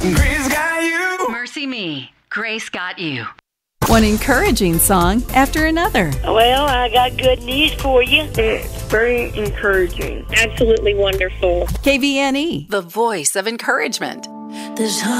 Grace got you. Mercy Me, Grace Got You. One encouraging song after another. Well, I got good news for you. It's very encouraging. Absolutely wonderful. KVNE, The voice of encouragement. There's